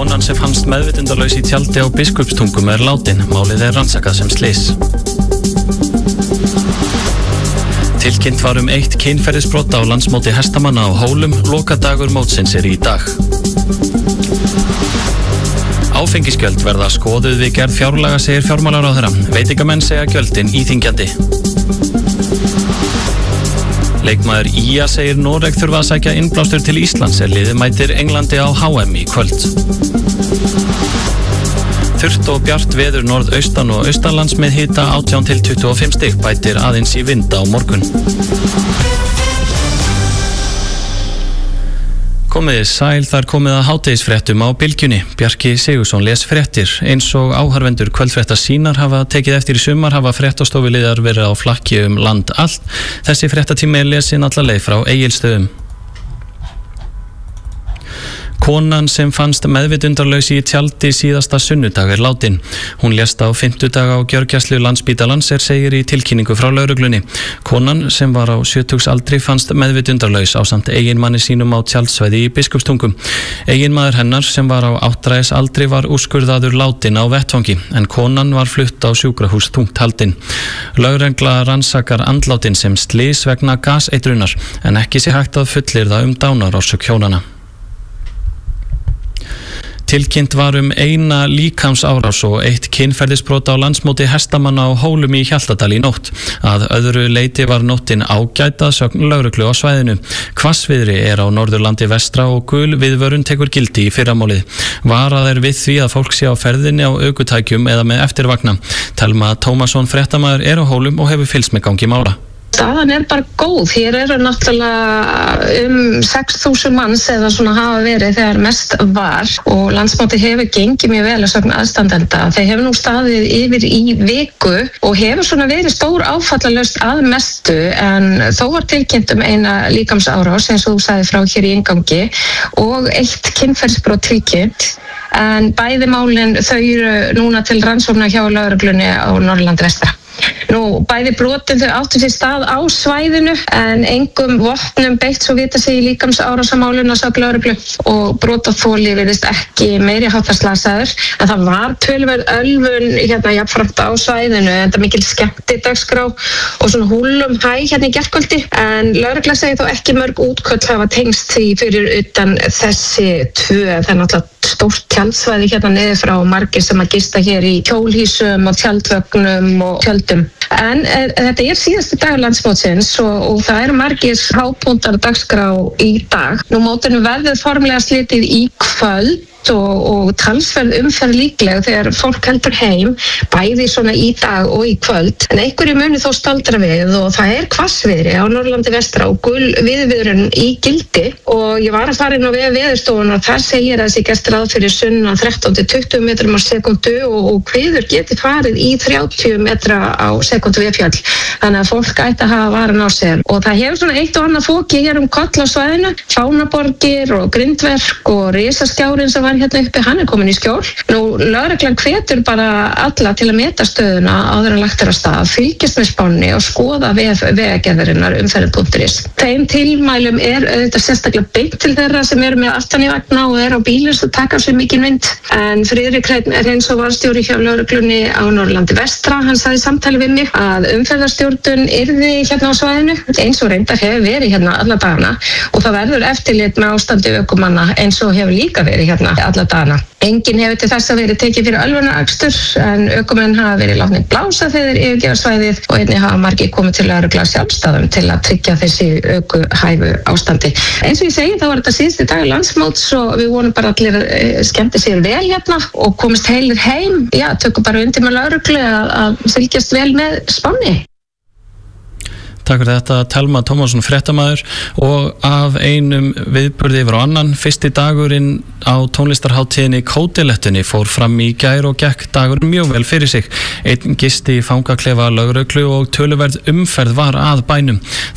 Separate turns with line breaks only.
Konan sem fannst meðvitundarlaus í tjaldi á Biskupstungum látin. Málið rannsakað sem slys. Tilkynnt var 1 kynferðisbrot á landsmóti hestamanna á Hólum. Lokadagur mótsins í dag. Áfengisgjöld verða skoðuð við gerð fjárlaga, segir fjármálaráðherra. Veitingamenn segja gjöldin íþyngjandi. Leikmaður IA segir Noreg þurfa að sækja innblástur til Íslands liðið mætir Englandi á HM í kvöld. Þurrt og bjart veður norðaustan og austanlands með hita 18 til 25 stig, bætir aðeins í vind á morgun. Komiði sæl, þar komið að hádegisfréttum á Bylgjunni. Bjarki Sigurðsson les fréttir. Eins og áhorfendur kvöldfrétta sínar hafa tekið eftir í sumar hafa fréttastofuliðar verið á flakki land allt. Þessi fréttatími lesin alla leið frá Egilsstöðum. Konan sem fannst meðvitundarlaus í tjaldi síðasta sunnudag látin. Hún lést á 50 á gjörgæslu Landspítalans segir í tilkynningu frá lögreglunni. Konan sem var á 70 aldri fannst meðvitundarlaus ásamt eiginmanni sínum á tjaldsvæði í Biskupstungum. Eiginmaður hennar sem var á 8 aldri var úrskurðaður látin á vettvangi en konan var flutt á sjúkrahús þungt haldin. Lögregla rannsakar andlátin sem slys vegna gaseitrunar en ekki sé hægt að fullyrða dánarorsök hjónanna. Tilkynnt var 1 líkamsárás og 1 kynferðisbrot á landsmóti hestamanna á Hólum í Hjaltadal í nótt. Að öðru leyti var nóttin ágæt að sögn lögreglu á svæðinu. Hvassviðri á Norðurlandi vestra og gul viðvörun tekur gildi í fyrramálið. Varað við því að fólk sé á ferðinni á ökutækjum eða með eftirvagna. Telma Tómasson fréttamaður á Hólum og hefur fylgst með gangi mála.
Staðan bara góð. Hér náttúrulega 6.000 manns eða svona hafa verið þegar mest var og landsmóti hefur gengið mjög vel að sögn aðstandenda. Þeir hefur nú staðið yfir í viku og hefur svona verið stór áfallalaust að mestu en þó var tilkynnt 1 líkamsárás eins og þú sagði frá hér í inngangi og 1 kynferðisbrot tilkynnt. En bæði málin þau eru núna til rannsóknar hjá lögreglunni á Norðurlandi vestra. Bæði brotin þau áttu sér stað á svæðinu en engum vopnum beitt svo vita sig í líkamsárásamálinu að sögn lögreglu og brotaþoli virðist ekki meiri háttar slasaður en það var töluverð ölvun jafnframt á svæðinu en það mikil skemmtidagskrá og svona húlum hæ í gærkvöldi en lögregla segir þó ekki mörg útköll hafa tengst því fyrir utan þessi 2. Það náttúrulega stórt tjaldsvæði niður frá margir sem að gista hér í kjólhýsum og tjaldvögnum og tjöldum. En þetta síðasti dagur landsmótsins og það eru margir hápunktar dagskrá í dag. Mótinu verður formlega slitið í kvöld og talsverð umferð líkleg þegar fólk heldur heim bæði svona í dag og í kvöld en einhverju muni þó staldra við og það hvassviðri á Norðurlandi vestra og gul viðvörun í gildi og ég var að fara inn á veðurstofuna og þar segir að þessi gert ráð fyrir sunnan 13 til 20 metrum á sekundu og hviður geti farið í 30 metra á sekundu við fjall þannig að fólk ætti að hafa varan á sér og það hefur svona eitt og annað fóki hér koll á svæðinu, fánaborgir og grindverk og risaskjárin sem var uppi, hann komin í skjól. Lögreglan hvetur bara alla til að meta stöðuna áður en lagt af stað, fylgjast með spánni og skoða vegagerðarinnar umferðin.is. Þeim tilmælum auðvitað sérstaklega beint til þeirra sem eru með aftan í vagna og á bílum sem taka sér mikinn vind. En Friðrik Hreinsson varstjóri hjá lögreglunni á Norðurlandi vestra, hann sagði í samtali við mig að umferðarstjórnun yrði á svæðinu eins og reyndar hefur verið alla dagana og það verður eftirlit með ástandi ökumanna eins og hefur líka verið alla dagana. Enginn hefur til þess að verið tekið fyrir ölvunarakstur en ökumenn hafa verið látnir blása þegar yfirgefa svæðið og einnig hafa margir komið til lögreglu á sjálfstæðum til að tryggja þessi ökuhæfu ástandi. Eins og ég segi þá var þetta síðasti dagur landsmóts og við vonum bara allir skemmti sér vel og komist heilir heim. Já, tökum bara undir með lögreglu að fylgjast vel með spánni.
Takk fyrir þetta, Telma Tómasson fréttamaður og af einum viðburði yfir á annan. Fyrsti dagurinn á tónlistarhátíðinni Kótilettunni fór fram í gær og gekk dagurinn mjög vel fyrir sig. Einn gisti í fangaklefa lögreglu og töluverð umferð var að bænum.